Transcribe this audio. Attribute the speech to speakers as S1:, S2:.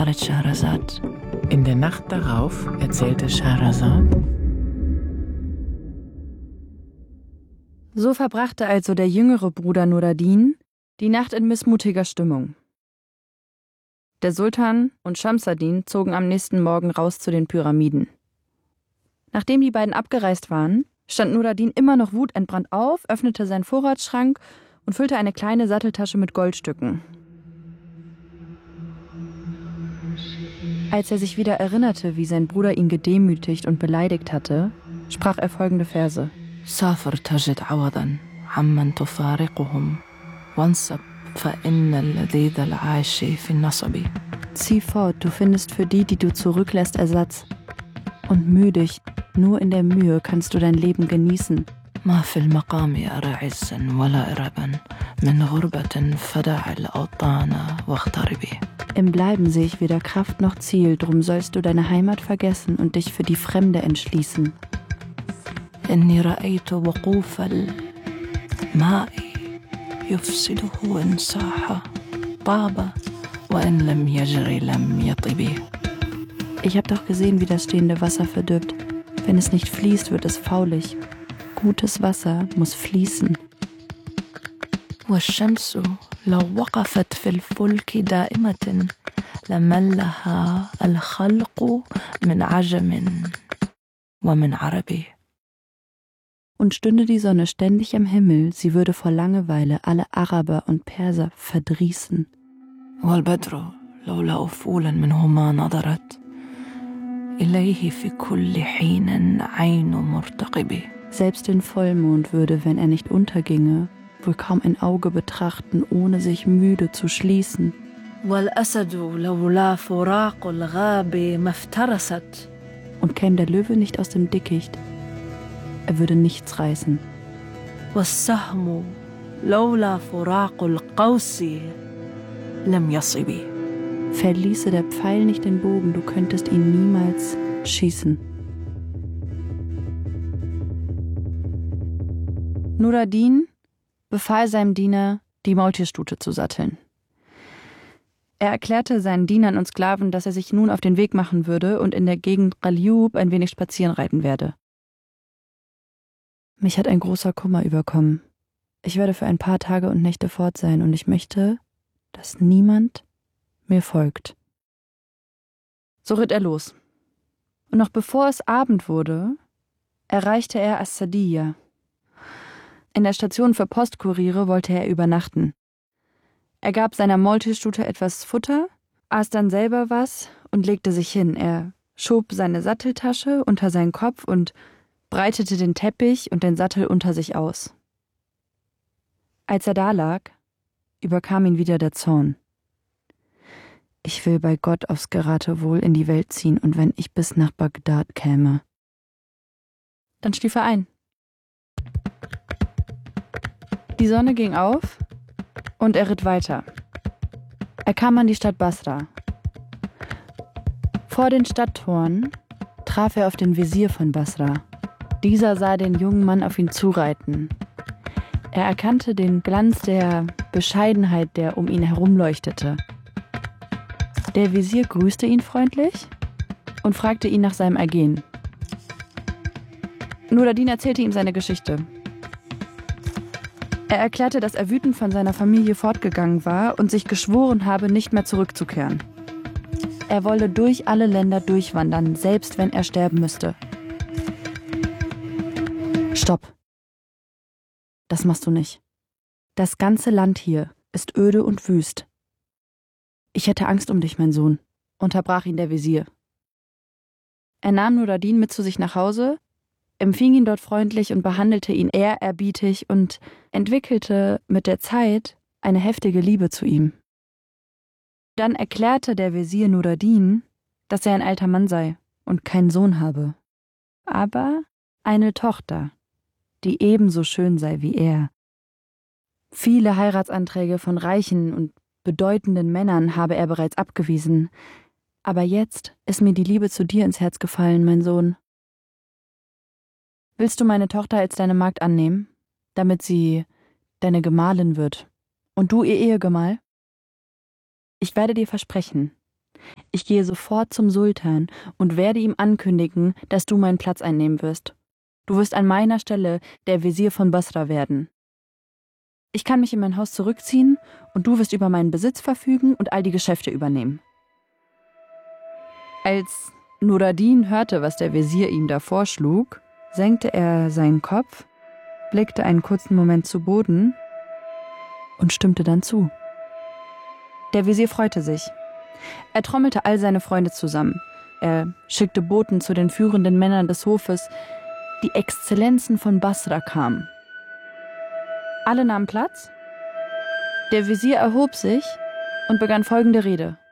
S1: قالت شهرزاد.
S2: In der Nacht darauf erzählte Scheherazad:
S3: So verbrachte also der jüngere Bruder Nuruddin die Nacht in missmutiger Stimmung. Der Sultan und Schamsuddin zogen am nächsten Morgen raus zu den Pyramiden. Nachdem die beiden abgereist waren, stand Nuruddin immer noch wutentbrannt auf, öffnete seinen Vorratsschrank und füllte eine kleine Satteltasche mit Goldstücken. Als er sich wieder erinnerte, wie sein Bruder ihn gedemütigt und beleidigt hatte, sprach er folgende Verse:
S1: سافر تجد عوضا عمن تفارقهم وانصب فإن اللذيذ العيش في النصب.
S3: Zieh fort, du findest für die, die du zurücklässt, Ersatz. Und müh dich, nur in der Mühe kannst du dein Leben genießen.
S1: ما في المقام أرى عزا ولا إربا من غربة فدع الأوطان واغتربي.
S3: Im Bleiben sehe ich weder Kraft noch Ziel, drum sollst du deine Heimat vergessen und dich für die Fremde entschließen.
S1: إني رأيت وقوف الماء يفسده إن صاح طاب وإن لم يجري لم يطب.
S3: Ich habe doch gesehen, wie das stehende Wasser verdirbt. Wenn es nicht fließt, wird es faulig. Gutes Wasser muss fließen.
S1: والشمس لو وقفت في الفلك دائمة لملها الخلق من عجم ومن عربي.
S3: Und stünde die Sonne ständig am Himmel, sie würde vor Langeweile alle Araber und Perser verdrießen.
S1: والبدر لولا أفولا منهما نظرت إليه في كل حين عين مرتقب.
S3: Selbst den Vollmond würde, wenn er nicht unterginge, wohl kaum ein Auge betrachten, ohne sich müde zu schließen.
S1: والأسد لولا فراق الغاب ما افترست.
S3: Und käme der Löwe nicht aus dem Dickicht, er würde nichts reißen.
S1: والسهم لولا فراق القوس لم يصب.
S3: Verließe der Pfeil nicht den Bogen, du könntest ihn niemals schießen. Nuruddin befahl seinem Diener, die Maultierstute zu satteln. Er erklärte seinen Dienern und Sklaven, dass er sich nun auf den Weg machen würde und in der Gegend Ghalyub ein wenig spazieren reiten werde. Mich hat ein großer Kummer überkommen. Ich werde für ein paar Tage und Nächte fort sein und ich möchte, dass niemand mir folgt. So ritt er los. Und noch bevor es Abend wurde, erreichte er As-Sadiyya. In der Station für Postkuriere wollte er übernachten. Er gab seiner Maultierstute etwas Futter, aß dann selber was und legte sich hin. Er schob seine Satteltasche unter seinen Kopf und breitete den Teppich und den Sattel unter sich aus. Als er da lag, überkam ihn wieder der Zorn. Ich will bei Gott aufs Geratewohl in die Welt ziehen und wenn ich bis nach Bagdad käme. Dann schlief er ein. Die Sonne ging auf und er ritt weiter. Er kam an die Stadt Basra. Vor den Stadttoren traf er auf den Wesir von Basra. Dieser sah den jungen Mann auf ihn zureiten. Er erkannte den Glanz der Bescheidenheit, der um ihn herum leuchtete. Der Wesir grüßte ihn freundlich und fragte ihn nach seinem Ergehen. Nuruddin erzählte ihm seine Geschichte. Er erklärte, dass er wütend von seiner Familie fortgegangen war und sich geschworen habe, nicht mehr zurückzukehren. Er wolle durch alle Länder durchwandern, selbst wenn er sterben müsste. Stopp. Das machst du nicht. Das ganze Land hier ist öde und wüst. Ich hätte Angst um dich, mein Sohn, unterbrach ihn der Wesir. Er nahm Nuruddin mit zu sich nach Hause, empfing ihn dort freundlich und behandelte ihn ehrerbietig und entwickelte mit der Zeit eine heftige Liebe zu ihm. Dann erklärte der Wesir Nuruddin, dass er ein alter Mann sei und keinen Sohn habe, aber eine Tochter, die ebenso schön sei wie er. Viele Heiratsanträge von reichen und bedeutenden Männern habe er bereits abgewiesen, aber jetzt ist mir die Liebe zu dir ins Herz gefallen, mein Sohn. Willst du meine Tochter als deine Magd annehmen, damit sie deine Gemahlin wird und du ihr Ehegemahl? Ich werde dir versprechen, Ich gehe sofort zum Sultan und werde ihm ankündigen, dass du meinen Platz einnehmen wirst. Du wirst an meiner Stelle der Wesir von Basra werden. Ich kann mich in mein Haus zurückziehen und du wirst über meinen Besitz verfügen und all die Geschäfte übernehmen. Als Nuradin hörte, was der Wesir ihm da vorschlug, senkte er seinen Kopf, blickte einen kurzen Moment zu Boden und stimmte dann zu. Der Wesir freute sich. Er trommelte all seine Freunde zusammen. Er schickte Boten zu den führenden Männern des Hofes. Die Exzellenzen von Basra kamen. Alle nahmen Platz. Der Wesir erhob sich und begann folgende Rede.